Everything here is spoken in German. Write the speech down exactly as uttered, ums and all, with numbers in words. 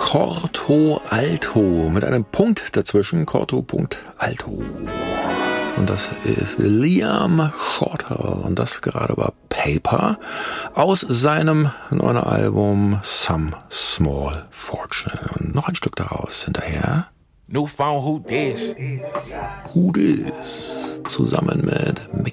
Corto Alto mit einem Punkt dazwischen. Corto Punkt Alto. Und das ist Liam Shorter und das gerade war Paper aus seinem neuen Album Some Small Fortune. Und noch ein Stück daraus hinterher. New phone, who this? Who this? Zusammen mit Mick